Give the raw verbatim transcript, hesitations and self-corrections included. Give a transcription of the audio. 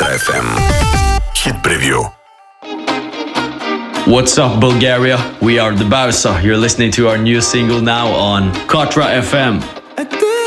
эф эм. Hit Preview. What's up, Bulgaria? We are the Bausa. You're listening to our new single now on Kotra F M.